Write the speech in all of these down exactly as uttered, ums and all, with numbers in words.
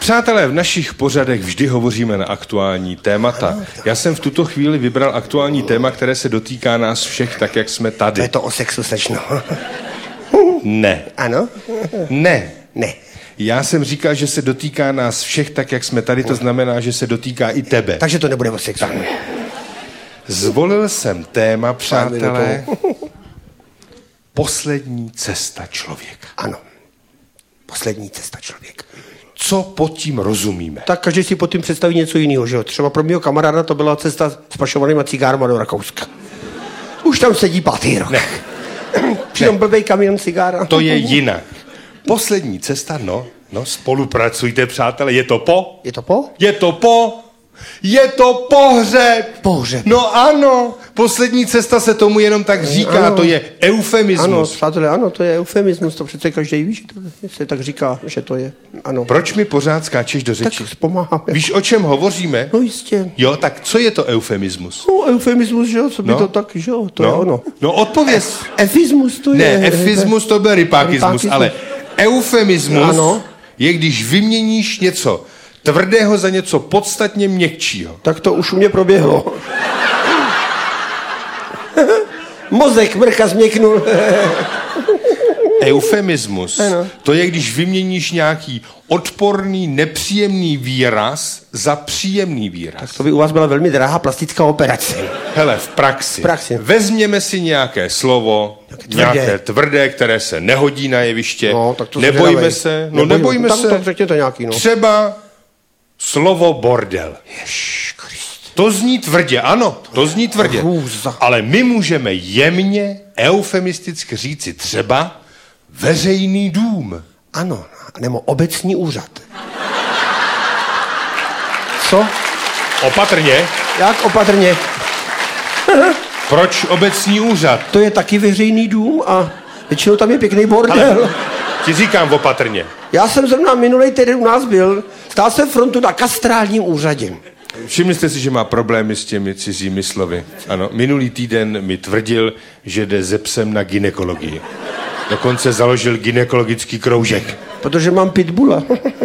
Přátelé, v našich pořadech vždy hovoříme na aktuální témata. Já jsem v tuto chvíli vybral aktuální téma, které se dotýká nás všech, tak jak jsme tady. To je to o sexu, slečno. Ne. Ano? Ne. Ne. Já jsem říkal, že se dotýká nás všech, tak jak jsme tady, to znamená, že se dotýká i tebe. Takže to nebude o sexu. Tak. Zvolil jsem téma, přátelé, poslední cesta člověka. Ano. Poslední cesta člověka. Co pod tím rozumíme? Tak každý si pod tím představí něco jiného, že jo? Třeba pro mého kamaráda to byla cesta s pašovanýma cigárama do Rakouska. Už tam sedí pátý rok. Ne. Přitom blbej kamion cigára. To je jinak. Poslední cesta, no, no, spolupracujte, přátelé, je to po? Je to po? Je to po? Je to pohřeb! Pohřeb. No ano, poslední cesta se tomu jenom tak říká, ano. To je eufemismus. Ano, přátelé, ano, to je eufemismus, to přece každý ví, že to se tak říká, že to je, ano. Proč mi pořád skáčeš do řeči? Tak pomáháme. Víš, o čem hovoříme? No jistě. Jo, tak co je to eufemismus? No, eufemismus, že jo, co by No. to tak, že jo, to No, je ono. no odpověz. Efismus to je. Ne, efismus to byl rypákismus, Rypákismus. ale eufemismus Ano. je, když vyměníš něco tvrdého za něco podstatně měkčího. Tak to už u mě proběhlo. Mozek mrcha změknul. Eufemismus, Ano. to je, když vyměníš nějaký odporný, nepříjemný výraz za příjemný výraz. To by u vás byla velmi drahá plastická operace. Hele, v praxi. V praxi. Vezměme si nějaké slovo, tvrdé. nějaké tvrdé, které se nehodí na jeviště. No, tak to nebojme zvědavej. se, no Nebojme. nebojme Tak- se. tak řekněte nějaký, no. Třeba slovo bordel. Ježiškrist. To zní tvrdě, ano, to zní tvrdě. Hrůza. Ale my můžeme jemně, eufemisticky říci třeba veřejný dům. Ano, nebo obecní úřad. Co? Opatrně. Jak opatrně? Proč obecní úřad? To je taky veřejný dům a většinou tam je pěkný bordel. Ale ti říkám opatrně. Já jsem zrovna minulej týden u nás byl, stál jsem frontu na kastrálním úřadě. Všimli jste si, že má problémy s těmi cizími slovy. Ano, minulý týden mi tvrdil, že jde ze psem na gynekologii. Dokonce založil gynekologický kroužek. Protože mám pitbulla.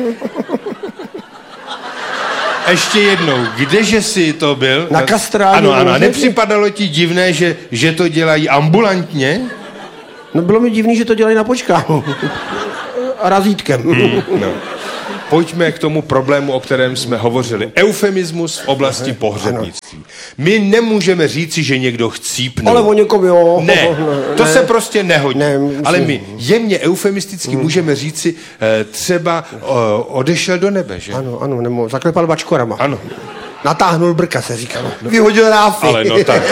Ještě jednou, kdeže jsi to byl? Na kastrálním Ano, ano, a úřadě. nepřipadalo ti divné, že, že to dělají ambulantně? No bylo mi divný, že to dělají na počkání. A razítkem. Hmm, no. Pojďme k tomu problému, o kterém jsme hovořili. Eufemismus v oblasti pohřebnictví. My nemůžeme říci, že někdo chcípnul. Ale o někom jo. Ne, to se prostě nehodí. Ne, myslím- Ale my jemně eufemisticky můžeme říci, eh, třeba o, odešel do nebe, že? Ano, ano, nebo zaklepal bačkorama. Ano. Natáhnul brka, se říká. Vyhodil ráfy. Ale no tak.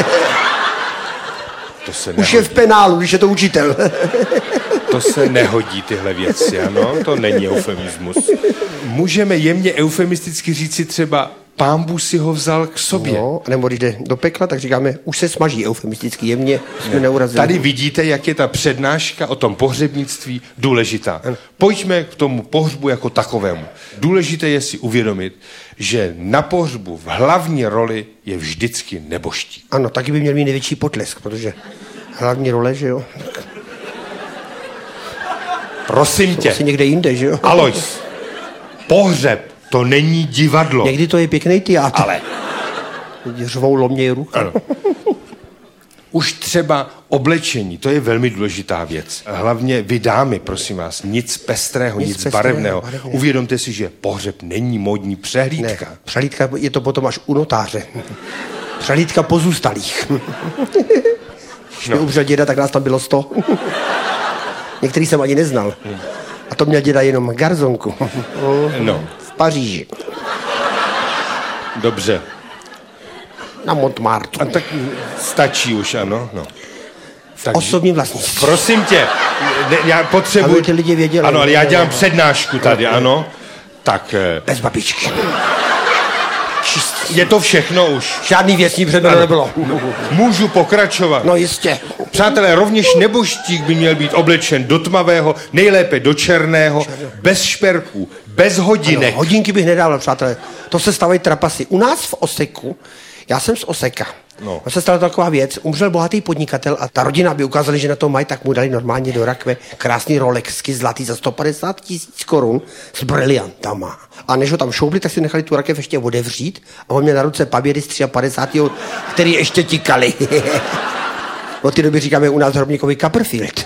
To se Už nehodí. je v penálu, když je to učitel. To se nehodí tyhle věci, ano? To není eufemismus. Můžeme jemně eufemisticky říci třeba Pán Bůh si ho vzal k sobě. No, nebo když jde do pekla, tak říkáme, už se smaží eufemisticky, jemně jsme neurazili. Tady vidíte, jak je ta přednáška o tom pohřebnictví důležitá. Pojďme k tomu pohřbu jako takovému. Důležité je si uvědomit, že na pohřbu v hlavní roli je vždycky nebožtík. Ano, taky by měl mít největší potlesk, protože hlavní role, že jo? Prosím tě, Asi někde jinde, že jo? Alois, pohřeb to není divadlo. Někdy to je pěkný teátr. Ale Lidi řvou, lomějí ruku. ano. Už třeba oblečení, to je velmi důležitá věc. Hlavně vy dámy, prosím vás, nic pestrého, nic, Nic nic pestrého, barevného. barevného. Uvědomte si, že pohřeb není módní přehlídka. Ne, přehlídka je to potom až u notáře. Přehlídka pozůstalých. Když jsme umřel děda, tak nás tam bylo sto. Některý jsem ani neznal. A to měl děda jenom garzonku. No, V Paříži. dobře. Na Montmartre. A tak stačí už, ano. No. Tak, Osobní vlastnictví. prosím tě, ne, já potřebuji... Aby ty lidi věděli. Ano, ale já dělám přednášku tady, ano. Tak, eh, Bez babičky. je to všechno už. Žádný věcní předmět nebylo. Můžu pokračovat. No jistě. Přátelé, rovněž nebožtík by měl být oblečen do tmavého, nejlépe do černého, bez šperků, bez hodinek. Ano, hodinky bych nedával, přátelé. To se stávají trapasy. U nás v Oseku, já jsem z Oseka, No. A se stala taková věc, umřel bohatý podnikatel a ta rodina, aby ukázali, že na to mají, tak mu dali normálně do rakve krásný Rolexky zlatý za sto padesát tisíc korun s briliantama. A než ho tam šoupli, tak si nechali tu rakev ještě otevřít a on měl na ruce paběry z padesátého třetího, který ještě tikaly. Od té doby říkáme u nás hrobníkovi Copperfield.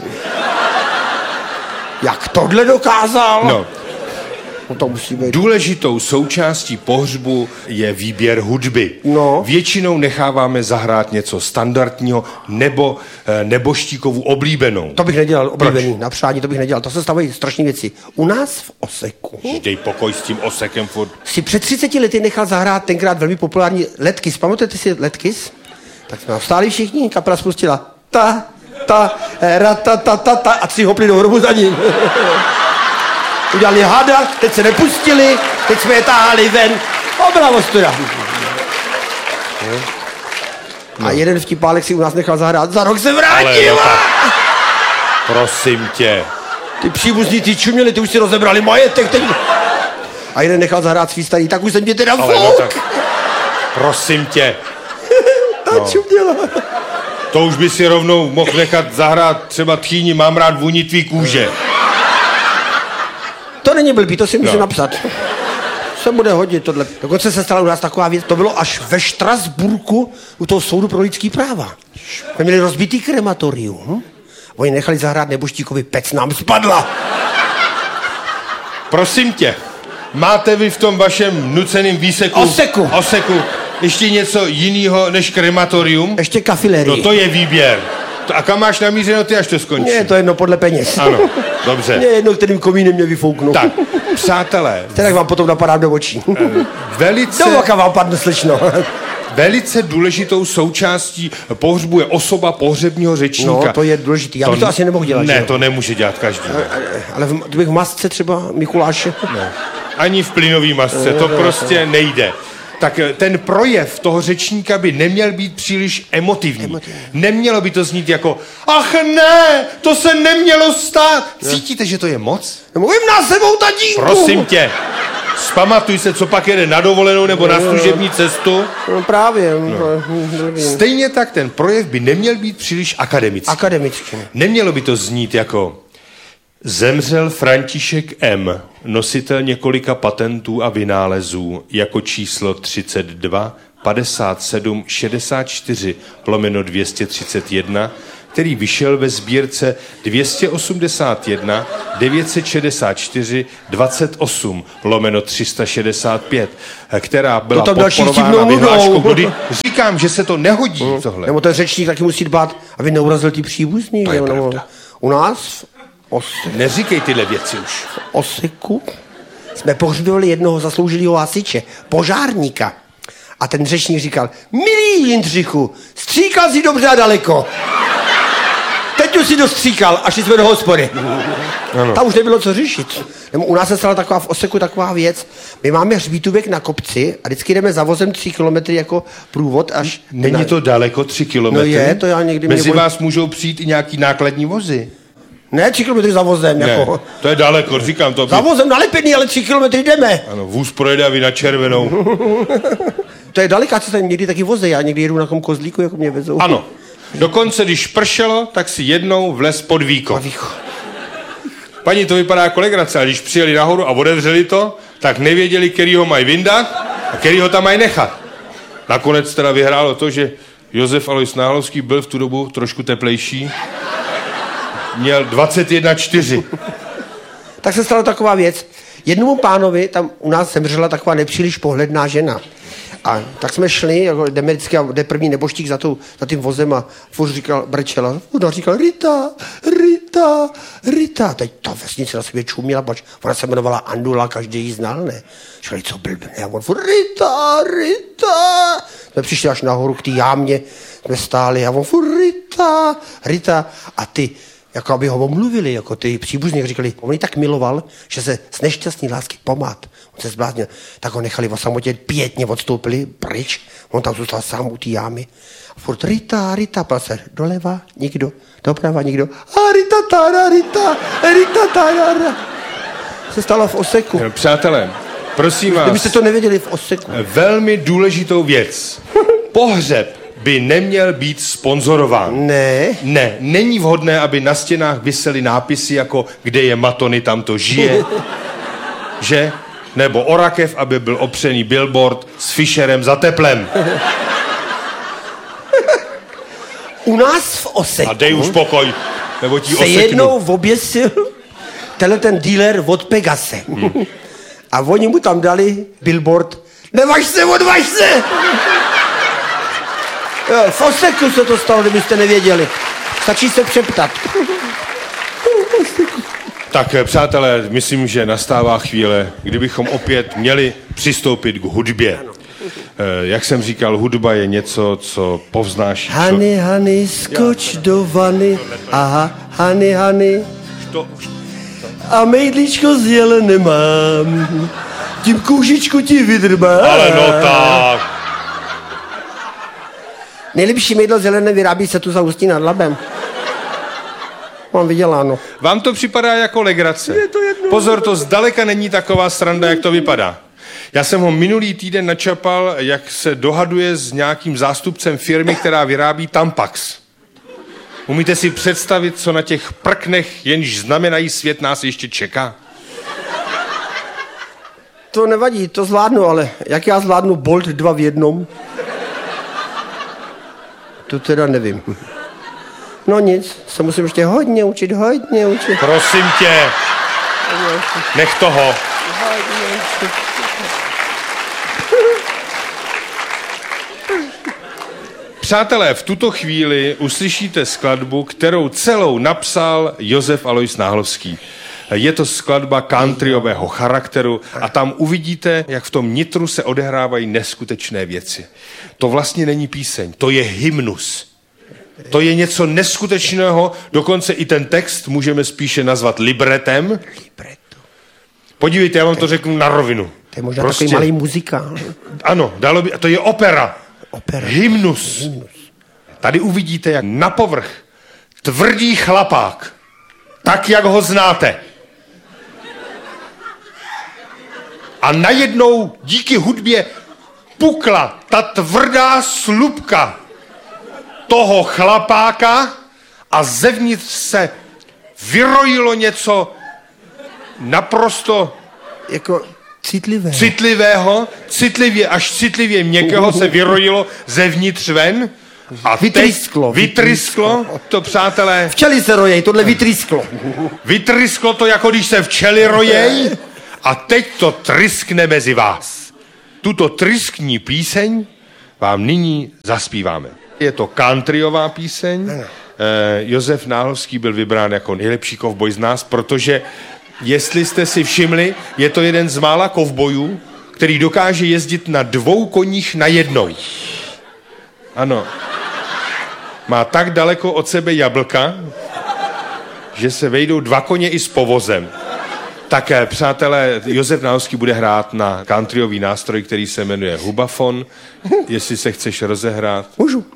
Jak tohle dokázal? No. No to musí být. Důležitou součástí pohřbu je výběr hudby. No. Většinou necháváme zahrát něco standardního nebo e, neboštíkovu oblíbenou. To bych nedělal, oblíbený, na přání to bych nedělal. To se stávají strašné věci. U nás v Oseku Dej pokoj s tím Osekem furt. si před třiceti lety nechal zahrát tenkrát velmi populární Letkys. Pamatujete si Letkys? Tak jsme vstáli všichni, kapela spustila ta, ta, ra, ta, ta, ta, ta a tři hopli do hrobu za ním. Udělali hada, teď se nepustili, teď jsme je táhali ven. O, byla ostuda. No. A jeden vtipálek si u nás nechal zahrát, za rok se vrátil. No tak, prosím tě. Ty příbuzní, ty čuměli, ty už si rozebrali majetek. Teď... A jeden nechal zahrát svý starý, tak už jsem tě teda Ale fouk. no tak, prosím tě. Ta no. čuměla. To už by si rovnou mohl nechat zahrát třeba Tchýni, mám rád vůni tvý kůže. To není blbý, to si musím no. napsat. Se bude hodit tohle. Dokonce se stala u nás taková věc, to bylo až ve Štrasburku u toho soudu pro lidský práva. My měli rozbitý krematorium. Hm? Oni nechali zahrát neboštíkovi, pec nám spadla. Prosím tě, máte vy v tom vašem nuceným výseku... Oseku. Oseku. Ještě něco jiného než krematorium? Ještě kafilerii. No to je výběr. A kam máš namířeno ty, až to skončí? Ne, to je jedno podle peněz. Ano, dobře. Mě jedno, kterým komínem mě vyfouknou. Tak, přátelé. Teď vám potom napadám do očí. Velice... Do oka vám padne, slečno. Velice důležitou součástí pohřbu je osoba pohřebního řečníka. No, to je důležitý. Já bych to, to asi nemohl dělat. Ne, že? to nemůže dělat každý. Ne. Ale v, kdybych v masce třeba Mikuláše. Ne. Ani v plynový masce, to prostě nejde. Tak ten projev toho řečníka by neměl být příliš emotivní. emotivní. Nemělo by to znít jako ach ne, to se nemělo stát. Cítíte, že to je moc? Mluvím na sebou, tatínku. Prosím tě, zpamatuj se, co pak jede na dovolenou nebo na služební cestu. No právě. No. Stejně tak ten projev by neměl být příliš akademický. Akademický. Nemělo by to znít jako zemřel František M., nositel několika patentů a vynálezů, jako číslo třicet dva padesát sedm šedesát čtyři lomeno dvě stě třicet jedna, který vyšel ve sbírce dvě stě osmdesát jedna devět set šedesát čtyři dvacet osm lomeno tři sta šedesát pět, která byla podporována vyhláškou body. Říkám, že se to nehodí hmm. tohle. Nebo ten řečník taky musí dbát, aby neurazil ty příbuzní. To je nebo pravda. U nás Ose... Neříkej tyhle věci už. V Oseku jsme pohřbívali jednoho zasloužilého hasiče, požárníka. A ten řečník říkal, milý Jindřichu, stříkal si dobře a daleko. Teď už si dostříkal a šli jsme do hospody. Ano. Tam už nebylo co řešit. U nás se stala taková v Oseku taková věc. My máme hřbítůvek na kopci a vždycky jdeme za vozem tři kilometry jako průvod až... Není na... to daleko, tři kilometry? No je, to já někdy... Mezi mě... vás můžou přijít i nějaký nákladní vozy. Ne, tři kilometry za vozem, ne, jako. To je daleko, říkám to. Za vozem na Lipiny, ale tři kilometry jdeme. Ano, vůz projede a vy na červenou. To je daleká cesta, někdy taky voze, já někdy jedu na kom kozlíku, jako mě vezou. Ano, dokonce když pršelo, tak si jednou vlez pod víko. Pod víko. Paní, to vypadá jako legrace, ale když přijeli nahoru a otevřeli to, tak nevěděli, který ho mají vyndat a který ho tam mají nechat. Nakonec teda vyhrálo to, že Josef Alois Náhlovský byl v tu dobu trošku teplejší. Měl dvacet jedna čtyři. Tak se stala taková věc. Jednomu pánovi tam u nás zemřela taková nepříliš pohledná žena. A tak jsme šli, jako jdeme vždycky a jde první neboštík za, tou, za tím vozem a furt říkal, brečela, ona říkal, Rita, Rita, Rita. Teď ta vesnice na sobě čuměla, pač ona se jmenovala Andula, každý ji znal, ne? Říkali, co blbne, a on furt, Rita, Rita. Jsme přišli až nahoru k té jámě, jsme stáli a on furt, Rita, Rita. A ty, jako aby ho omluvili, jako ty příbuzní, říkali, on ji tak miloval, že se z nešťastný lásky pomát. On se zbláznil, tak ho nechali o samotě, pětně odstoupili pryč, on tam zůstal sám u té jámy. A furt Rita, Rita, pal se doleva, nikdo, doprava, nikdo. A Rita, tára, Rita, Rita, tára. Se stalo v Oseku. Přátelé, prosím vás. Kdybyste to nevěděli v Oseku. Velmi důležitou věc. Pohřeb by neměl být sponzorován. Ne. Ne, není vhodné, aby na stěnách visely nápisy jako kde je Matony, tam to žije. Že? Nebo o rakev, aby byl opřený billboard s Fischerem za teplem. U nás v Oseku A dej už pokoj, nebo ti se oseknu. jednou oběsil tenhle ten dealer od Pegase. Hmm. A oni mu tam dali billboard Nevaž se, odvaž se! Jo, v Oseku se to stalo, kdybyste nevěděli. Stačí se přeptat. Tak, přátelé, myslím, že nastává chvíle, kdybychom opět měli přistoupit k hudbě. Eh, jak jsem říkal, hudba je něco, co povznáší. Hany, Hany, skoč do vany. Aha, Hany, Hany. To... A mejdlíčko z jelene mám. Tím kůžičku ti vydrbá. Ale no tak. Nejlepší mejdlo z jelene vyrábí se tu za Ústí nad Labem. Mám vyděláno. Vám to připadá jako legrace. Je to jedno. Pozor, to zdaleka není taková sranda, jak to vypadá. Já jsem ho minulý týden načapal, jak se dohaduje s nějakým zástupcem firmy, která vyrábí Tampax. Umíte si představit, co na těch prknech, jenž znamenají svět, nás ještě čeká? To nevadí, to zvládnu, ale jak já zvládnu Bolt dva v jednom? To teda nevím. No nic, se musím ještě hodně učit, hodně učit. Prosím tě, nech toho. Hodně učit. Přátelé, v tuto chvíli uslyšíte skladbu, kterou celou napsal Josef Alois Náhlovský. Je to skladba countryového charakteru a tam uvidíte, jak v tom nitru se odehrávají neskutečné věci. To vlastně není píseň, to je hymnus. To je něco neskutečného, dokonce i ten text můžeme spíše nazvat libretem. Libretto. Podívejte, já vám to řeknu na rovinu. To je možná prostě... takový malý muzikál. Ano, dalo by, to je opera. Opera. Hymnus. Hymnus. Tady uvidíte, jak na povrch tvrdý chlapák, tak, jak ho znáte. A najednou díky hudbě pukla ta tvrdá slupka toho chlapáka a zevnitř se vyrojilo něco naprosto Jako citlivé. citlivého, citlivě, až citlivě měkkého se vyrojilo zevnitř ven. A Vytrysklo. Teď vytrysklo, to přátelé, Včely se rojej, tohle vytrysklo. vytrysklo to, jako když se včely rojej a teď to tryskne mezi vás. Tuto tryskní píseň vám nyní zaspíváme. Je to countryová píseň. Eh, Josef Náhlovský byl vybrán jako nejlepší kovboj z nás, protože jestli jste si všimli, je to jeden z mála kovbojů, který dokáže jezdit na dvou koních najednou. Ano. Má tak daleko od sebe jablka, že se vejdou dva koně i s povozem. Tak, přátelé, Josef Náhlovský bude hrát na countryový nástroj, který se jmenuje hubafon. Jestli se chceš rozehrát. Můžu.